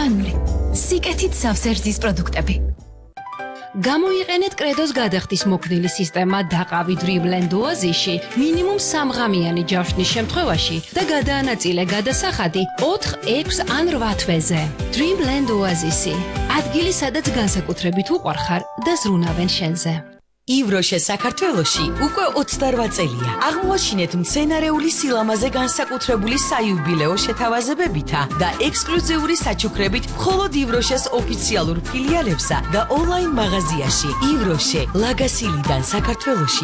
გალვანური, სიკეთით სავსე რძის პროდუქტები. გამოიყენეთ კრედოს გადახდის მოქნილი სისტემა დაყავი Dreamland Oasis-ში მინიმუმ 3 ღამიანი ჯავშნის შემთხვევაში და გადაანაწილე გადასახადი 4, 6 ან 8 თვეზე. Dreamland Oasis-ი ადგილი, სადაც განსაკუთრებით უყვარხარ და ზრუნავენ შენზე. ივროშე საქართველოში უკვე 28 წელია. აღმოაჩინეთ მცენარეული სილამაზე განსაკუთრებული საიუბილეო შეთავაზებებითა და ექსკლუზიური საჩუქრებით მხოლოდ ივროშეს ოფიციალურ ფილიალებსა და ონლაინ მაღაზიაში. ივროშე ლაგასილიდან საქართველოში.